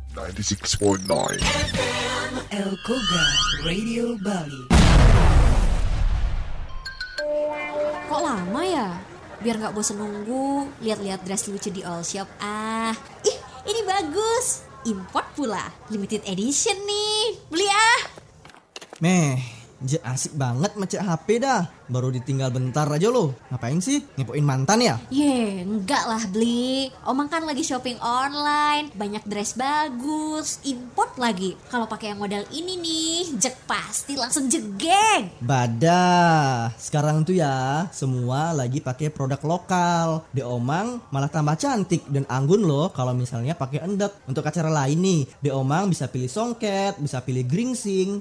96.9 El Koga Radio Bali. Kok lama ya? Biar gak bosen nunggu, lihat-lihat dress lucu di all shop. Ih, ini bagus. Import pula, limited edition nih. Beli ah. Asik banget macet HP dah. Baru ditinggal bentar aja lo. Ngapain sih? Ngepoin mantan ya? Enggak lah Bli. Omang kan lagi shopping online, banyak dress bagus, import lagi. Kalau pakai yang model ini nih, pasti langsung jegeng. Badah. Sekarang tuh ya, semua lagi pakai produk lokal. De Omang malah tambah cantik dan anggun loh kalau misalnya pakai endek. Untuk acara lain nih, De Omang bisa pilih songket, bisa pilih gringsing,